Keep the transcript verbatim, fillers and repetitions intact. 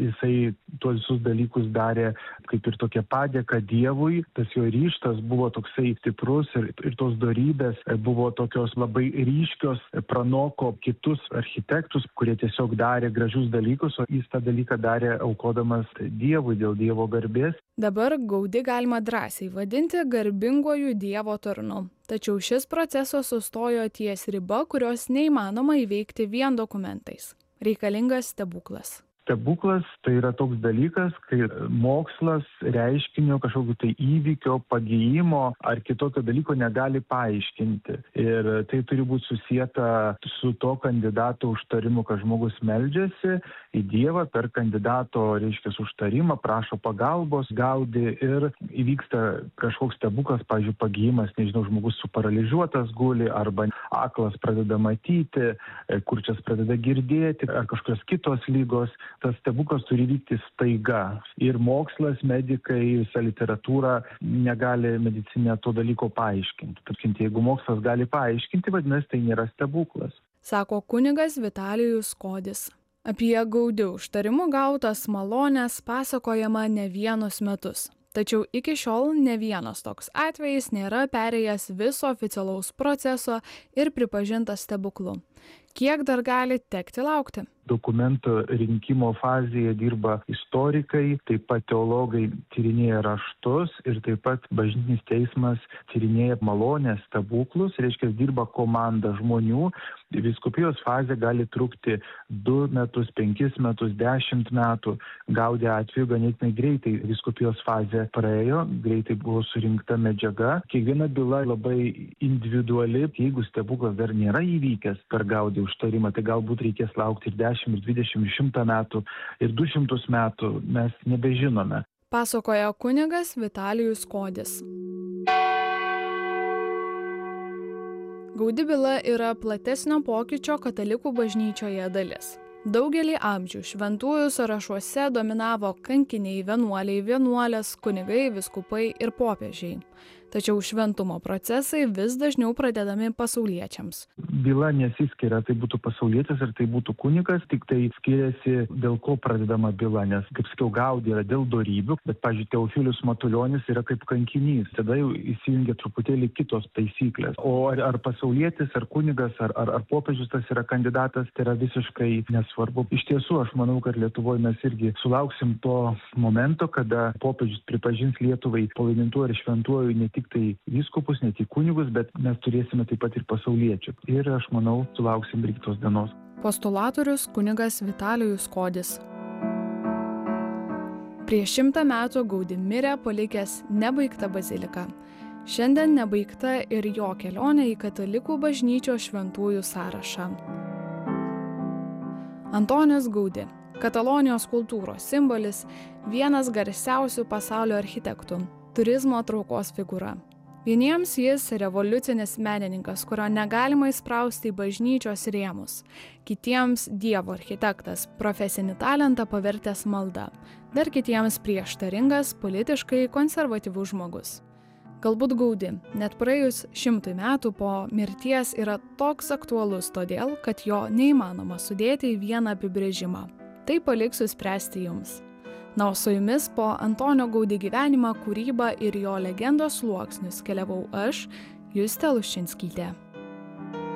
jisai tuos visus dalykus darė kaip ir tokią padėką Dievui. Tas jo ryžtas buvo toksai stiprus ir, ir tos dorybės buvo tokios labai ryškios, pranoko kitus architektus, kurie tiesiog darė gražius dalykus, o jis tą dalyką darė aukodamas Dievui dėl Dievo garbės. Dabar Gaudí galima drąsiai vadinti garbinguoju Dievo tarnu. Tačiau šis procesas sustojo ties riba, kurios neįmanoma įveikti vien dokumentais. Reikalingas stebuklas. Stebuklas tai yra toks dalykas, kai mokslas reiškinio kažkokio tai įvykio, pagijimo ar kitokio dalyko negali paaiškinti. Ir tai turi būti susieta su to kandidato užtarimu, kad žmogus meldžiasi į Dievą per kandidato, reiškia, užtarimą, prašo pagalbos, Gaudí ir įvyksta kažkoks stebuklas, pavyzdžiui, pagijimas, nežinau, žmogus suparalyžiuotas guli arba aklas pradeda matyti, kurčias pradeda girdėti ar kažkokios kitos lygos. Tas stebuklas turi vykti staiga. Ir mokslas, medikai, visa literatūra negali medicinė to dalyko paaiškinti. Tarkim, jeigu mokslas gali paaiškinti, vadinasi, tai nėra stebuklas. Sako kunigas Vitalijus Kodis. Apie Gaudí užtarimų gautas malones pasakojama ne vienus metus. Tačiau iki šiol ne vienas toks atvejis nėra perėjęs viso oficialaus proceso ir pripažintas stebuklu. Kiek dar gali tekti laukti? Dokumento rinkimo fazėje dirba istorikai, taip pat teologai tyrinėja raštus ir taip pat bažnytinis teismas tyrinėja malonės stebuklus, reiškia, dirba komanda žmonių. Vyskupijos fazė gali trukti du metus, penkis metus, dešimt metų. Gaudí atveju ganėtinai greitai vyskupijos fazė praėjo, greitai buvo surinkta medžiaga. Kiekviena byla labai individuali. Jeigu stebuklas dar nėra įvykęs per Gaudí užtarimą, tai galbūt reikės laukti ir dešimt, ir dvidešimt, ir šimtą metų, ir du šimtus metų, mes nebežinome. Pasakoja kunigas Vitalijus Kodis. Gaudí byla yra platesnio pokyčio katalikų bažnyčioje dalis. Daugelį amžių šventųjų sąrašuose dominavo kankiniai, vienuoliai, vienuolės, kunigai, viskupai ir popiežiai. Tačiau šventumo procesai vis dažniau pradedami pasauliečiams. Byla nesiskiria, tai būtų pasaulietis ir tai būtų kunigas, tik tai skiriasi, dėl ko pradedama byla, nes, kaip sakiau, Gaudí yra dėl dorybių, bet, pavyzdžiui, Teofilius Matulionis yra kaip kankinys, tada jau įsijungia truputėlį kitos taisyklės. O ar, ar pasaulietis, ar kunigas, ar, ar, ar popiežius tas yra kandidatas, tai yra visiškai nesvarbu. Iš tiesų, aš manau, kad Lietuvoje mes irgi sulauksim to momento, kada popiežius pripažins Lietuvai palaimintuoju ir šventuoju ne tik tai vyskupus, ne tik kunigus, bet mes turėsime taip pat ir pasauliečių. Ir aš manau, sulauksim ir kitos dienos. Postulatorius kunigas Vitalijus Kodis. Prieš šimtą metų Gaudí mirė, palikęs nebaigtą baziliką. Šiandien nebaigta ir jo kelionė į katalikų bažnyčios šventųjų sąrašą. Antonijus Gaudí, Katalonijos kultūros simbolis, vienas garsiausių pasaulio architektų, turizmo traukos figūra. Vieniems jis revoliucinis menininkas, kurio negalima įsprausti į bažnyčios rėmus. Kitiems Dievo architektas, profesinį talentą pavertęs malda. Dar kitiems prieštaringas, politiškai konservatyvus žmogus. Galbūt Gaudí, net praėjus šimtui metų po mirties, yra toks aktualus todėl, kad jo neįmanoma sudėti į vieną apibrėžimą. Tai paliksiu spręsti jums. Na, o su jumis po Antonijo Gaudí gyvenimą, kūrybą ir jo legendos sluoksnius keliavau aš, Justė Luščinskytė.